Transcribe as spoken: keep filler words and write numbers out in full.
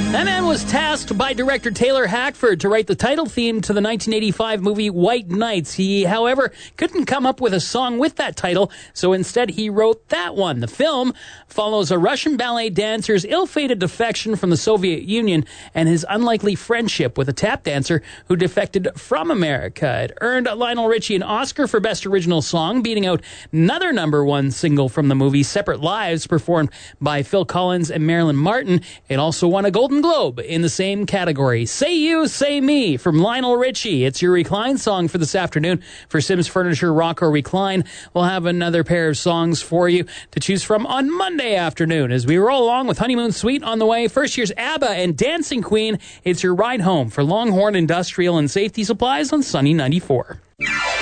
That man was tasked by director Taylor Hackford to write the title theme to the nineteen eighty-five movie White Nights. He, however, couldn't come up with a song with that title, so instead he wrote that one. The film follows a Russian ballet dancer's ill-fated defection from the Soviet Union and his unlikely friendship with a tap dancer who defected from America. It earned Lionel Richie an Oscar for Best Original Song, beating out another number one single from the movie, Separate Lives, performed by Phil Collins and Marilyn Martin. It also won a Golden Globe in the same category. Say You, Say Me from Lionel Richie. It's your Recline song for this afternoon. For Sims Furniture, Rock or Recline, we'll have another pair of songs for you to choose from on Monday afternoon as we roll along with Honeymoon Suite on the way. First year's ABBA and Dancing Queen. It's your ride home for Longhorn Industrial and Safety Supplies on Sunny ninety-four.